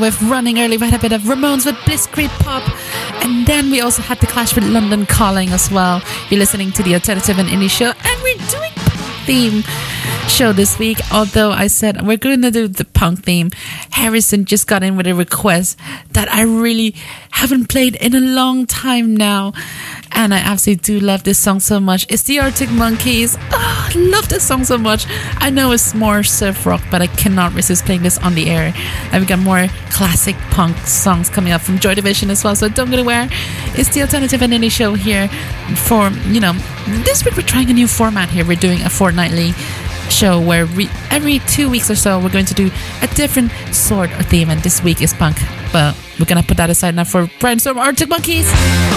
with Running Early. We had a bit of Ramones with Blitzkrieg Pop. And then we also had The Clash with London Calling as well. You're listening to the Alternative and Indie Show. And we're doing punk theme show this week. Although I said we're going to do the punk theme, Harrison just got in with a request that I really haven't played in a long time now. And I absolutely do love this song so much. It's the Arctic Monkeys. Oh, I love this song so much. I know it's more surf rock, but I cannot resist playing this on the air. I've got more classic punk songs coming up from Joy Division as well, so don't go anywhere. It's the Alternative and Indie Show here for, this week we're trying a new format here. We're doing a fortnightly show where every 2 weeks or so we're going to do a different sort of theme, and this week is punk. But we're going to put that aside now for Brainstorm Arctic Monkeys.